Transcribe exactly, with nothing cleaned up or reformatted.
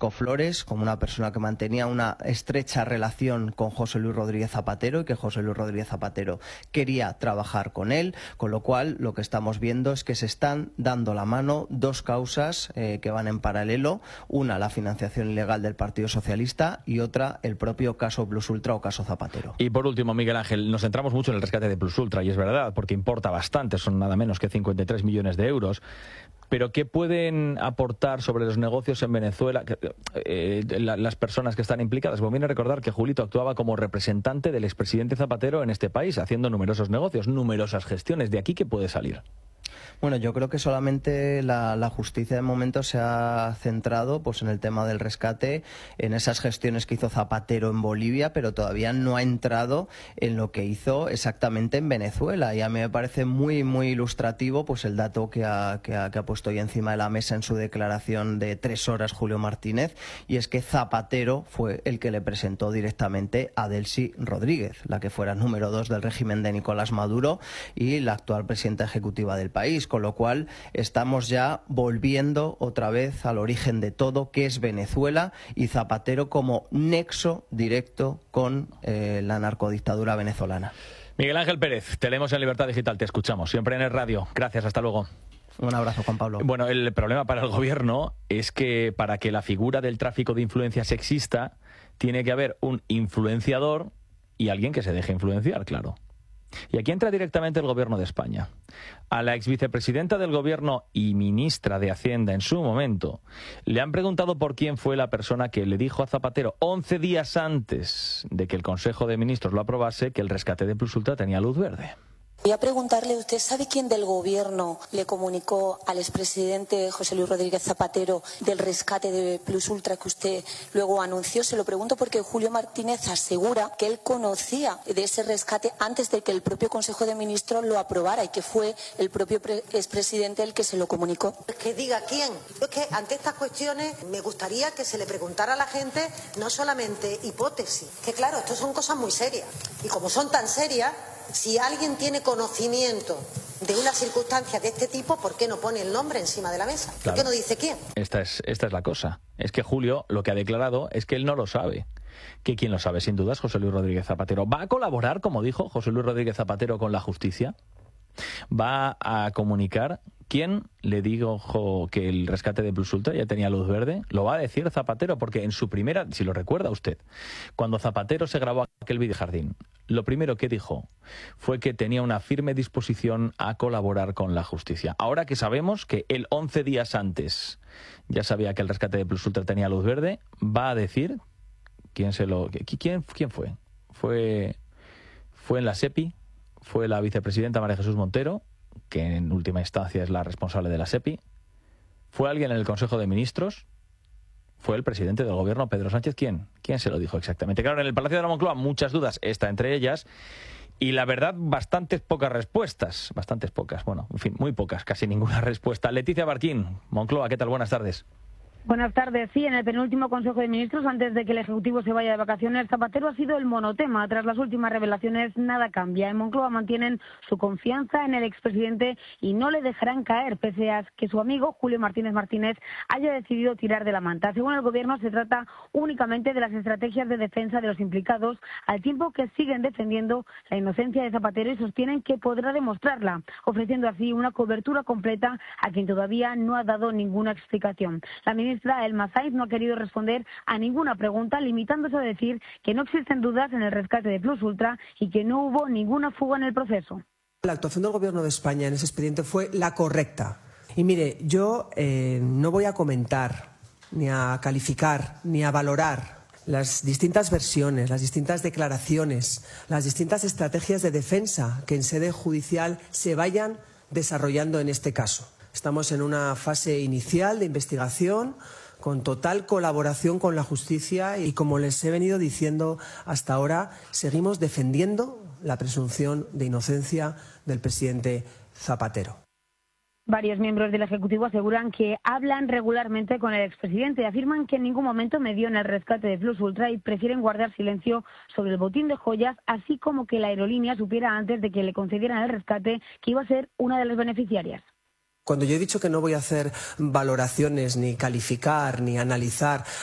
Francisco Flores como una persona que mantenía una estrecha relación con José Luis Rodríguez Zapatero y que José Luis Rodríguez Zapatero quería trabajar con él, con lo cual lo que estamos viendo es que se están dando la mano dos causas eh, que van en paralelo, una la financiación ilegal del Partido Socialista y otra el propio caso Plus Ultra o caso Zapatero. Y por último, Miguel Ángel, nos centramos mucho en el rescate de Plus Ultra y es verdad, porque importa bastante, son nada menos que cincuenta y tres millones de euros. Pero ¿qué pueden aportar sobre los negocios en Venezuela eh, la, las personas que están implicadas? Conviene recordar que Julito actuaba como representante del expresidente Zapatero en este país, haciendo numerosos negocios, numerosas gestiones. ¿De aquí qué puede salir? Bueno, yo creo que solamente la, la justicia de momento se ha centrado pues en el tema del rescate, en esas gestiones que hizo Zapatero en Bolivia, pero todavía no ha entrado en lo que hizo exactamente en Venezuela. Y a mí me parece muy, muy ilustrativo pues el dato que ha, que ha, que ha puesto hoy encima de la mesa en su declaración de tres horas Julio Martínez, y es que Zapatero fue el que le presentó directamente a Delcy Rodríguez, la que fuera número dos del régimen de Nicolás Maduro y la actual presidenta ejecutiva del país, con lo cual estamos ya volviendo otra vez al origen de todo, que es Venezuela, y Zapatero como nexo directo con eh, la narcodictadura venezolana. Miguel Ángel Pérez, te leemos en Libertad Digital, te escuchamos siempre en el radio. Gracias, hasta luego. Un abrazo, Juan Pablo. Bueno, el problema para el gobierno es que para que la figura del tráfico de influencias exista, tiene que haber un influenciador y alguien que se deje influenciar, claro. Y aquí entra directamente el gobierno de España. A la exvicepresidenta del gobierno y ministra de Hacienda en su momento le han preguntado por quién fue la persona que le dijo a Zapatero once días antes de que el Consejo de Ministros lo aprobase que el rescate de Plus Ultra tenía luz verde. Voy a preguntarle, ¿usted sabe quién del gobierno le comunicó al expresidente José Luis Rodríguez Zapatero del rescate de Plus Ultra que usted luego anunció? Se lo pregunto porque Julio Martínez asegura que él conocía de ese rescate antes de que el propio Consejo de Ministros lo aprobara y que fue el propio expresidente el que se lo comunicó. Que diga quién. Es que ante estas cuestiones me gustaría que se le preguntara a la gente no solamente hipótesis, que claro, esto son cosas muy serias y como son tan serias, si alguien tiene conocimiento de una circunstancia de este tipo, ¿por qué no pone el nombre encima de la mesa? ¿Por Claro. qué no dice quién? Esta es, esta es la cosa. Es que Julio lo que ha declarado es que él no lo sabe. Que quien lo sabe, sin duda, es José Luis Rodríguez Zapatero. ¿Va a colaborar, como dijo José Luis Rodríguez Zapatero, con la justicia? ¿Va a comunicar quién le dijo que el rescate de Plus Ultra ya tenía luz verde? Lo va a decir Zapatero, porque en su primera, si lo recuerda usted, cuando Zapatero se grabó aquel vídeo jardín, lo primero que dijo fue que tenía una firme disposición a colaborar con la justicia. Ahora que sabemos que él once días antes ya sabía que el rescate de Plus Ultra tenía luz verde, va a decir quién se lo quién quién fue. Fue fue en la SEPI, fue la vicepresidenta María Jesús Montero, que en última instancia es la responsable de la SEPI. ¿Fue alguien en el Consejo de Ministros? ¿Fue el presidente del gobierno, Pedro Sánchez? ¿Quién? ¿Quién se lo dijo exactamente? Claro, en el Palacio de la Moncloa muchas dudas, esta entre ellas, y la verdad, bastantes pocas respuestas. Bastantes pocas, bueno, en fin, muy pocas, casi ninguna respuesta. Leticia Barquín, Moncloa, ¿qué tal? Buenas tardes. Buenas tardes. Sí, en el penúltimo Consejo de Ministros, antes de que el Ejecutivo se vaya de vacaciones, Zapatero ha sido el monotema. Tras las últimas revelaciones, nada cambia. En Moncloa mantienen su confianza en el expresidente y no le dejarán caer, pese a que su amigo Julio Martínez Martínez haya decidido tirar de la manta. Según el Gobierno, se trata únicamente de las estrategias de defensa de los implicados, al tiempo que siguen defendiendo la inocencia de Zapatero y sostienen que podrá demostrarla, ofreciendo así una cobertura completa a quien todavía no ha dado ninguna explicación. La ministra Elma Saiz no ha querido responder a ninguna pregunta, limitándose a decir que no existen dudas en el rescate de Plus Ultra y que no hubo ninguna fuga en el proceso. La actuación del Gobierno de España en ese expediente fue la correcta. Y mire, yo eh, no voy a comentar, ni a calificar, ni a valorar las distintas versiones, las distintas declaraciones, las distintas estrategias de defensa que en sede judicial se vayan desarrollando en este caso. Estamos en una fase inicial de investigación con total colaboración con la justicia y, como les he venido diciendo hasta ahora, seguimos defendiendo la presunción de inocencia del presidente Zapatero. Varios miembros del Ejecutivo aseguran que hablan regularmente con el expresidente y afirman que en ningún momento medió en el rescate de Plus Ultra y prefieren guardar silencio sobre el botín de joyas, así como que la aerolínea supiera antes de que le concedieran el rescate que iba a ser una de las beneficiarias. Cuando yo he dicho que no voy a hacer valoraciones, ni calificar, ni analizar